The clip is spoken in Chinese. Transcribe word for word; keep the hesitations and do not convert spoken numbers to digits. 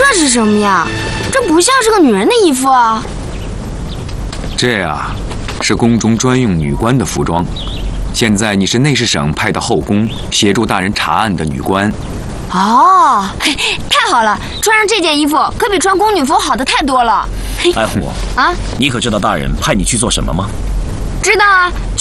这是什么呀？这不像是个女人的衣服啊！ 这呀，是宫中专用女官的服装。现在你是内侍省派到后宫协助大人查案的女官。 哦，太好了！穿上这件衣服可比穿宫女服好的太多了。 爱虎啊， 你可知道大人派你去做什么吗？ 知道啊。